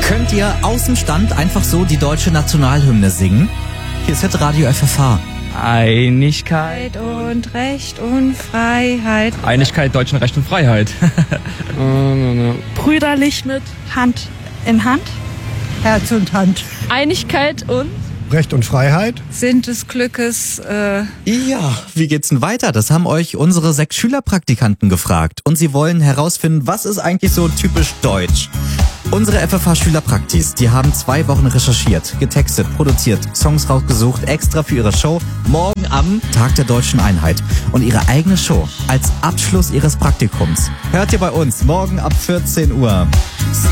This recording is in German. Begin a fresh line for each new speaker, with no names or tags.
Könnt ihr aus dem Stand einfach so die deutsche Nationalhymne singen? Hier ist Hitradio FFH.
Einigkeit
und Recht und Freiheit.
Einigkeit, Deutschen Recht und Freiheit.
Brüderlich mit Hand in Hand.
Herz und Hand.
Einigkeit und
Recht und Freiheit.
Sinn des Glückes.
Ja, wie geht's denn weiter? Das haben euch unsere 6 Schülerpraktikanten gefragt. Und sie wollen herausfinden, was ist eigentlich so typisch deutsch? Unsere FFH-Schülerpraktis, die haben 2 Wochen recherchiert, getextet, produziert, Songs rausgesucht, extra für ihre Show, morgen am Tag der Deutschen Einheit. Und ihre eigene Show als Abschluss ihres Praktikums hört ihr bei uns morgen ab 14 Uhr.